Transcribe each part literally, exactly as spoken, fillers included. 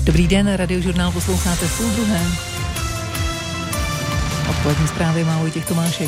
Dobrý den, Radiožurnál posloucháte v půl druhé. Odpolední zprávy má Vojtěch Tomášek.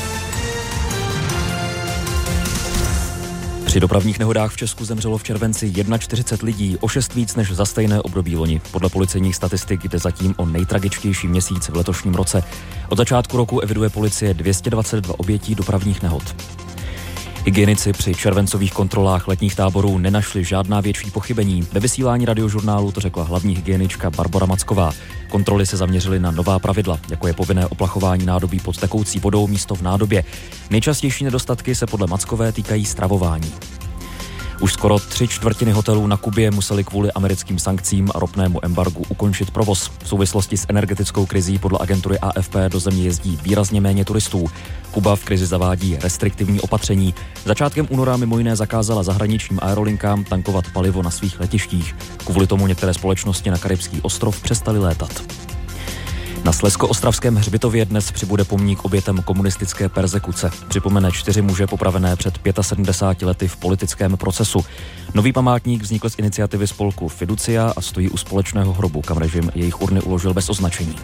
Při dopravních nehodách v Česku zemřelo v červenci čtyřicet jedna lidí, o šest víc než za stejné období loni. Podle policejních statistik jde zatím o nejtragičtější měsíc v letošním roce. Od začátku roku eviduje policie dvě stě dvacet dva obětí dopravních nehod. Hygienici při červencových kontrolách letních táborů nenašli žádná větší pochybení. Ve vysílání Radiožurnálu to řekla hlavní hygienička Barbora Macková. Kontroly se zaměřily na nová pravidla, jako je povinné oplachování nádobí pod tekoucí vodou místo v nádobě. Nejčastější nedostatky se podle Mackové týkají stravování. Už skoro tři čtvrtiny hotelů na Kubě museli kvůli americkým sankcím a ropnému embargu ukončit provoz. V souvislosti s energetickou krizí podle agentury A F P do země jezdí výrazně méně turistů. Kuba v krizi zavádí restriktivní opatření. Začátkem února mimo jiné zakázala zahraničním aerolinkám tankovat palivo na svých letištích. Kvůli tomu některé společnosti na Karibský ostrov přestaly létat. Na Slezsko-ostravském hřbitově dnes přibude pomník obětem komunistické perzekuce. Připomene čtyři muže popravené před sedmdesáti pěti lety v politickém procesu. Nový památník vznikl z iniciativy spolku Fiducia a stojí u společného hrobu, kam režim jejich urny uložil bez označení.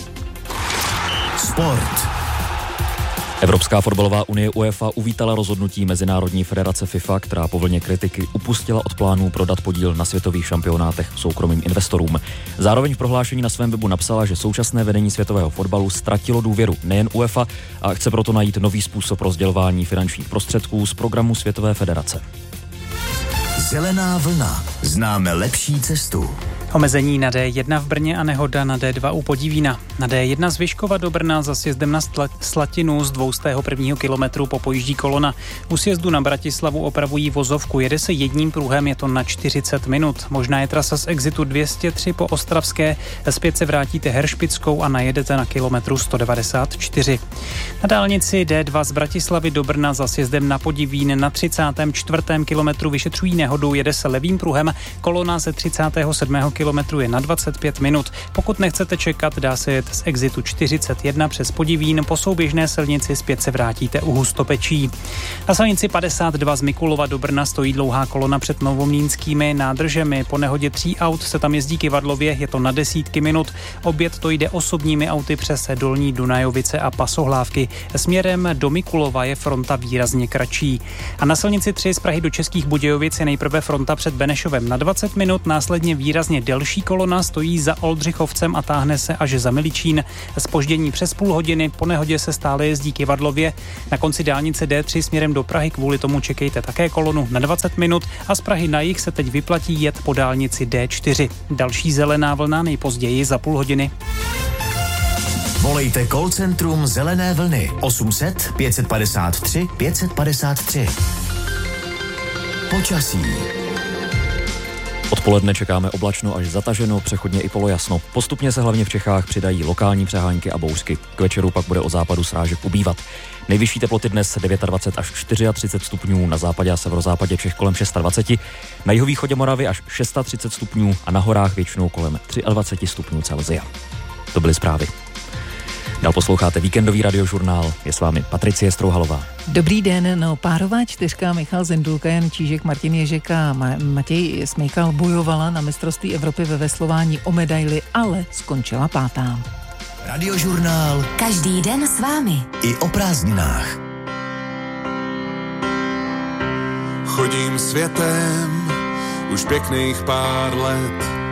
Sport. Evropská fotbalová unie UEFA uvítala rozhodnutí Mezinárodní federace FIFA, která po vlně kritiky upustila od plánů prodat podíl na světových šampionátech soukromým investorům. Zároveň v prohlášení na svém webu napsala, že současné vedení světového fotbalu ztratilo důvěru nejen UEFA a chce proto najít nový způsob rozdělování finančních prostředků z programu Světové federace. Zelená vlna. Známe lepší cestu. Omezení na D jedna v Brně a nehoda na D dva u Podivína. Na D jedna z Vyškova do Brna za sjezdem na Slatinu z dvoustého prvního kilometru popojíždí kolona. U sjezdu na Bratislavu opravují vozovku, jede se jedním pruhem, je to na čtyřicet minut. Možná je trasa z exitu dvě stě tři po Ostravské, zpět se vrátíte Heršpickou a najedete na kilometru sto devadesát čtyři. Na dálnici D dva z Bratislavy do Brna za sjezdem na Podivín na třicátém čtvrtém kilometru vyšetřují nehodu, jede se levým pruhem, kolona ze třicátého sedmého kilometru je na dvacet pět minut. Pokud nechcete čekat, dá se jet z exitu čtyřicet jedna přes Podivín, po souběžné silnici zpět se vrátíte u Hustopečí. Na silnici padesát dva z Mikulova do Brna stojí dlouhá kolona před novomlýnskými nádržemi. Po nehodě tří aut se tam jezdí kyvadlově, je to na desítky minut. Oběd to jde osobními auty přes Dolní Dunajovice a Pasohlávky. Směrem do Mikulova je fronta výrazně kratší. A na silnici tři z Prahy do Českých Budějovic je nejprve fronta před Benešovem na dvacet minut, následně výrazně delší kolona stojí za Oldřichovcem a táhne se až za Miličín. Zpoždění přes půl hodiny, po nehodě se stále jezdí kyvadlově. Na konci dálnice D tři směrem do Prahy kvůli tomu čekejte také kolonu na dvacet minut a z Prahy na jih se teď vyplatí jet po dálnici D čtyři. Další zelená vlna nejpozději za půl hodiny. Volejte call centrum Zelené vlny osm set pět padesát tři pět padesát tři. Počasí. Odpoledne čekáme oblačno až zataženo, přechodně i polojasno. Postupně se hlavně v Čechách přidají lokální přehánky a bouřky. K večeru pak bude od západu srážek ubývat. Nejvyšší teploty dnes dvacet devět až třicet čtyři stupňů, na západě a severozápadě Čech kolem dvacet šest, na jihovýchodě Moravy až třicet šest stupňů a na horách většinou kolem dvacet tři stupňů Celsia. To byly zprávy. Dál posloucháte víkendový Radiožurnál. Je s vámi Patricie Strouhalová. Dobrý den, no párová čtyřka Michal Zendulka, Jan Čížek, Martin Ježek a Ma- Matěj Smejkal bojovala na mistrovství Evropy ve veslování o medaili, ale skončila pátá. Radiožurnál. Každý den s vámi. I o prázdninách. Chodím světem už pěkných pár let.